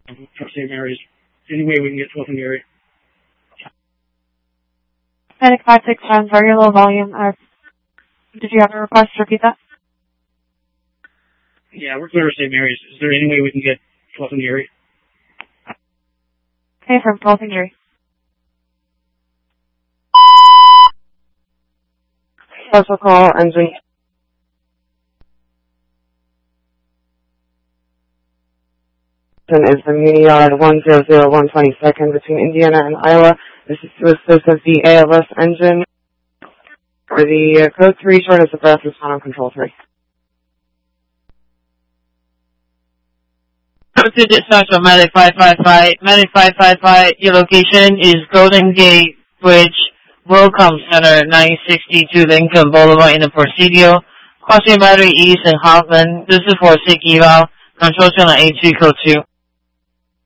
from St. Mary's. Any way we can get 12th in the area? Medic 561, very low volume. Did you have a request to repeat that? Yeah, we're clear to St. Mary's. Is there any way we can get 12th in the area? Okay, from 12th injury. Special call, engine. Is the Muni Yard 100122nd between Indiana and Iowa. This is to assist of the ALS engine. For the code 3 short is the breath respond on control 3. Code to dispatch on Medic 555. Medic 555, your location is Golden Gate Bridge, WorldCom Center, 962 Lincoln Boulevard in the Presidio. Crossing Battery East and Hoffman. This is for SIG eval. Control channel A3 code 2.